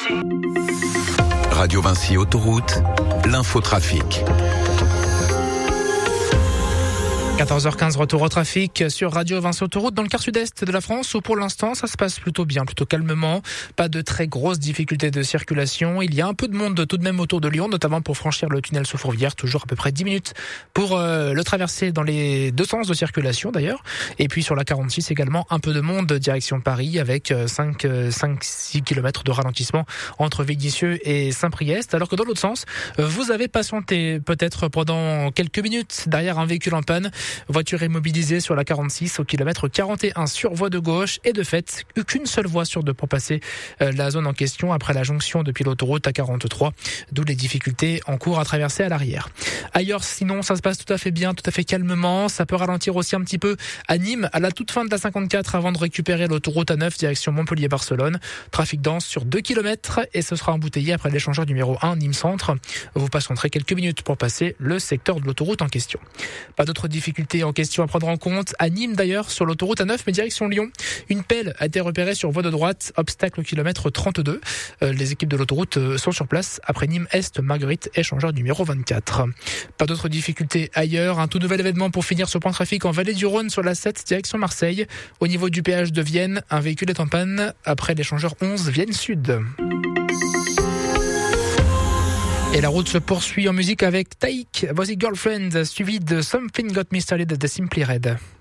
Radio Vinci Autoroute, l'infotrafic. 14h15, retour au trafic sur Radio Vinci Autoroute dans le quart sud-est de la France où pour l'instant ça se passe plutôt bien, plutôt calmement. Pas de très grosses difficultés de circulation. Il y a un peu de monde tout de même autour de Lyon, notamment pour franchir le tunnel sous Fourvière, toujours à peu près 10 minutes pour le traverser dans les deux sens de circulation d'ailleurs. Et puis sur la 46 également, un peu de monde direction Paris avec 5-6 km de ralentissement entre Vénissieux et Saint-Priest. Alors que dans l'autre sens, vous avez patienté peut-être pendant quelques minutes derrière un véhicule en panne. Voiture immobilisée sur la 46 au kilomètre 41 sur voie de gauche et de fait qu'une seule voie sur deux pour passer la zone en question après la jonction depuis l'autoroute A43, d'où les difficultés en cours à traverser à l'arrière. Ailleurs sinon ça se passe tout à fait bien, tout à fait calmement. Ça peut ralentir aussi un petit peu à Nîmes à la toute fin de la 54 avant de récupérer l'autoroute A9 direction Montpellier-Barcelone. Trafic dense sur 2 km et ce sera embouteillé après l'échangeur numéro 1 Nîmes Centre. Vous patienterez quelques minutes pour passer le secteur de l'autoroute en question. Pas d'autres difficultés en question à prendre en compte. À Nîmes d'ailleurs, sur l'autoroute A9, mais direction Lyon, une pelle a été repérée sur voie de droite, obstacle au kilomètre 32. Les équipes de l'autoroute sont sur place après Nîmes-Est, Marguerite, échangeur numéro 24. Pas d'autres difficultés ailleurs. Un tout nouvel événement pour finir ce point trafic en Vallée du Rhône sur la 7, direction Marseille. Au niveau du péage de Vienne, un véhicule est en panne après l'échangeur 11 Vienne Sud. Et la route se poursuit en musique avec Taïk, voici Girlfriend, suivi de Something Got Me Started de Simply Red.